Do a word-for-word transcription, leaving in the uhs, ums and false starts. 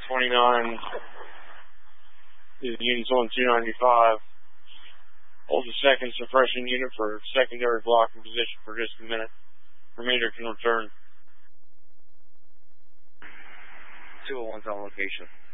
twenty-nine is units on two ninety-five. Hold the second suppression unit for secondary blocking position for just a minute. Remainder can return. two oh one's on location.